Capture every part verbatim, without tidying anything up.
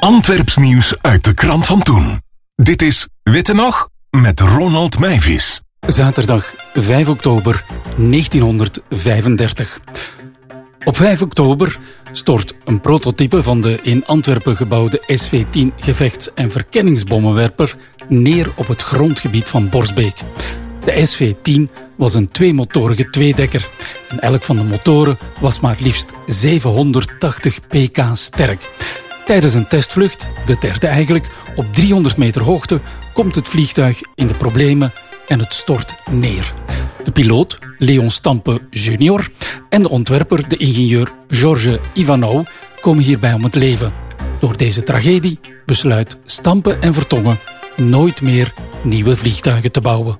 Antwerps nieuws uit de krant van toen. Dit is Witte Nog met Ronald Meijvis. Zaterdag vijf oktober negentienhonderdvijfendertig. Op vijf oktober stort een prototype van de in Antwerpen gebouwde S V tien gevechts- en verkenningsbommenwerper neer op het grondgebied van Borsbeek. De S V tien was een tweemotorige tweedekker en elk van de motoren was maar liefst zevenhonderdtachtig pk sterk. Tijdens een testvlucht, de derde eigenlijk, op driehonderd meter hoogte, komt het vliegtuig in de problemen en het stort neer. De piloot, Leon Stampe junior, en de ontwerper, de ingenieur Georges Ivanov, komen hierbij om het leven. Door deze tragedie besluit Stampe en Vertongen nooit meer nieuwe vliegtuigen te bouwen.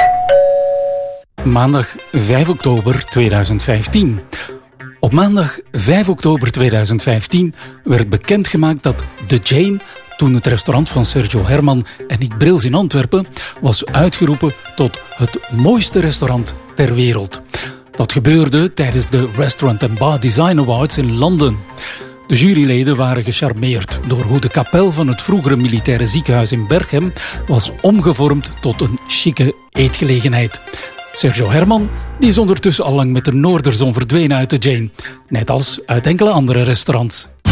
Maandag vijf oktober tweeduizend vijftien. Op maandag vijf oktober tweeduizend vijftien werd bekendgemaakt dat The Jane, toen het restaurant van Sergio Herman en Nick Brils in Antwerpen, was uitgeroepen tot het mooiste restaurant ter wereld. Dat gebeurde tijdens de Restaurant and Bar Design Awards in Londen. De juryleden waren gecharmeerd door hoe de kapel van het vroegere militaire ziekenhuis in Berchem was omgevormd tot een chique eetgelegenheid. Sergio Herman die is ondertussen al lang met de Noorderzon verdwenen uit de Jane, net als uit enkele andere restaurants.